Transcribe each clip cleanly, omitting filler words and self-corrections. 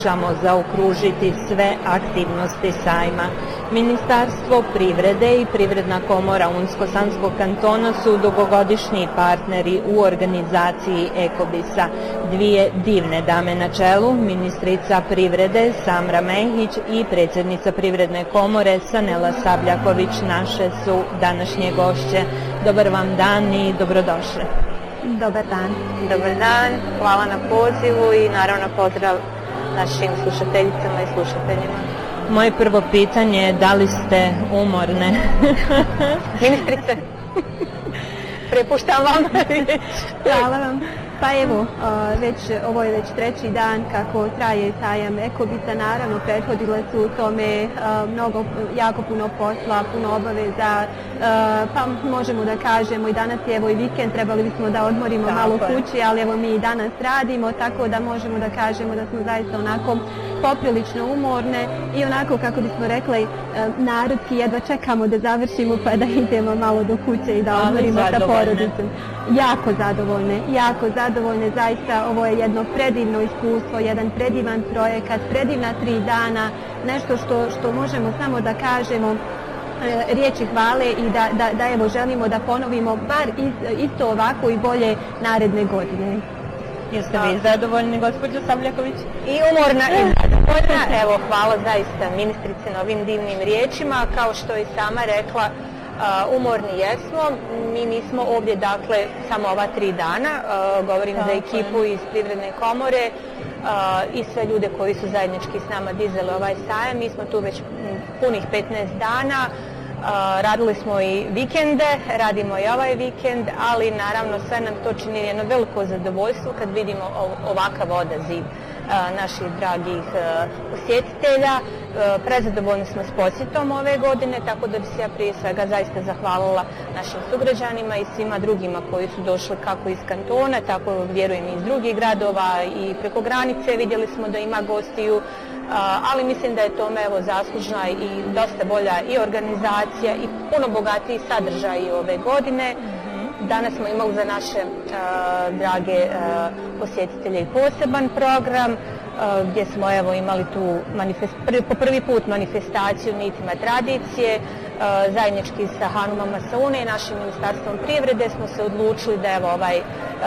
Možemo zaokružiti sve aktivnosti sajma. Ministarstvo privrede i Privredna komora Unsko-Sanskog kantona su dugogodišnji partneri u organizaciji Ekobisa. Dvije divne dame na čelu, ministrica privrede Samra Mehić i predsjednica Privredne komore Sanela Sabljaković, naše su današnje gošće. Dobar vam dan i dobrodošli. Dobar dan. Dobar dan, hvala na pozivu i naravno pozdrav našim slušateljicama i slušateljima. Moje prvo pitanje je da li ste umorne? Ministrice, prepuštam vam riječ. Hvala vam. Pa evo, ovo je već treći dan kako traje sajam Ekobisa. Naravno, prethodile su u tome jako puno posla, puno obaveza. Pa možemo da kažemo i danas je evo i vikend, trebali bismo da odmorimo malo kući, ali evo mi i danas radimo, tako da možemo da kažemo da smo zaista onako poprilično umorne i onako kako bismo rekli narodski jedva čekamo da završimo pa da idemo malo do kuće i da odmorimo sa porodicom. Jako zadovoljne, zaista ovo je jedno predivno iskustvo, jedan predivan projekat, predivna 3 dana, nešto što možemo samo da kažemo riječi hvale i da evo želimo da ponovimo bar isto ovako i bolje naredne godine. Jeste vi zadovoljni, gospođo Sabljaković? I umorna i zadovoljna. Evo, hvala zaista ministrice na ovim divnim riječima. Kao što je sama rekla, umorni jesmo. Mi nismo ovdje, dakle, samo ova 3 dana. Govorim za ekipu iz Privredne komore i sve ljude koji su zajednički s nama dizali ovaj sajam. Mi smo tu već punih 15 dana. Radili smo i vikende, radimo i ovaj vikend, ali naravno sve nam to čini jedno veliko zadovoljstvo kad vidimo ovakav odaziv naših dragih posjetitelja. Prezadovoljni smo s posjetom ove godine, tako da bi se ja prije svega zaista zahvalila našim sugrađanima i svima drugima koji su došli kako iz kantona, tako vjerujem i iz drugih gradova i preko granice. Vidjeli smo da ima gostiju, ali mislim da je tome evo zaslužna i dosta bolja i organizacija i puno bogatiji sadržaj ove godine. Danas smo imali za naše drage posjetitelje i poseban program gdje smo evo imali tu po prvi put manifestaciju Nitima tradicije. Zajednički sa Hanumom Masaune i našim ministarstvom privrede smo se odlučili da evo ovaj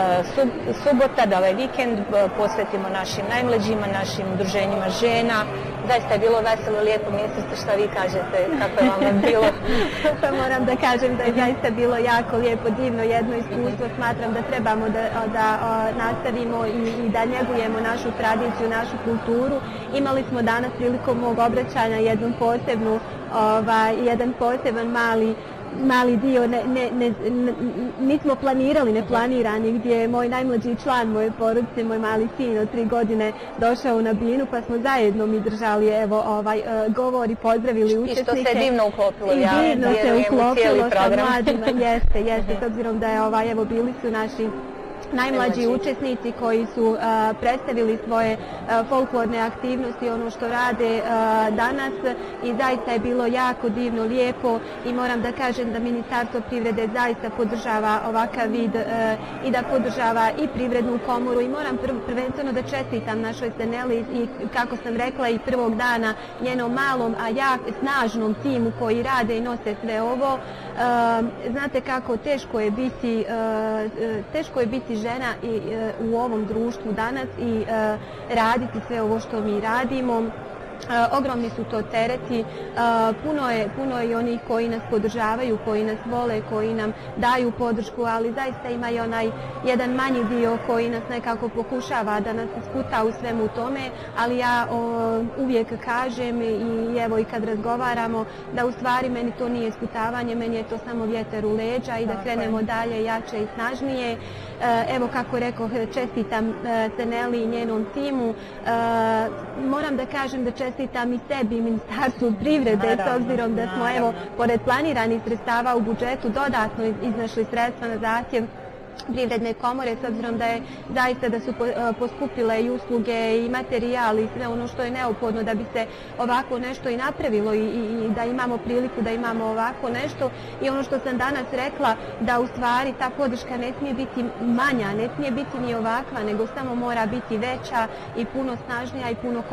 subota, da ovaj vikend posvetimo našim najmlađima, našim udruženjima žena. Zaista je bilo veselo, lijepo mjesto, šta vi kažete, kako je vam bilo? Pa moram da kažem da je zaista bilo jako lijepo, divno jedno iskustvo. Smatram da trebamo da nastavimo i da njegujemo našu tradiciju, našu kulturu. Imali smo danas prilikom mog obraćanja jedan poseban mali dio, nismo planirali neplanirani, gdje je moj najmlađi član moje porodice, moj mali sin od 3 godine došao na binu, pa smo zajedno mi držali govor i pozdravili učesnike. I što se divno uklopilo, ja vjerujem sa mladima, jeste, s obzirom da je bili su naši najmlađi učesnici koji su predstavili svoje folklorne aktivnosti, ono što rade danas i zaista je bilo jako divno, lijepo i moram da kažem da Ministarstvo privrede zaista podržava ovakav vid i da podržava i Privrednu komoru i moram prvenstveno da čestitam našoj Saneli i kako sam rekla i prvog dana njenom malom, a snažnom timu koji rade i nose sve ovo. Znate kako teško je biti žena u ovom društvu danas i raditi sve ovo što mi radimo. Ogromni su to tereti, puno je i onih koji nas podržavaju, koji nas vole, koji nam daju podršku, ali zaista ima i onaj jedan manji dio koji nas nekako pokušava da nas sputa u svemu tome, ali ja uvijek kažem i evo i kad razgovaramo da u stvari meni to nije sputavanje, meni je to samo vjetar u leđa i da krenemo dalje jače i snažnije. Evo kako rekoh, čestitam Saneli i njenom timu, moram da kažem da čestitam i sebi i Ministarstvu privrede, s obzirom da smo evo pored planiranih sredstava u budžetu dodatno iznašli sredstva na zahtjev Privredne komore, s obzirom da je zaista da su poskupile i usluge i materijal i sve ono što je neophodno da bi se ovako nešto i napravilo i da imamo priliku da imamo ovako nešto. I ono što sam danas rekla, da u stvari ta podrška ne smije biti manja, ne smije biti ni ovakva, nego samo mora biti veća i puno snažnija i puno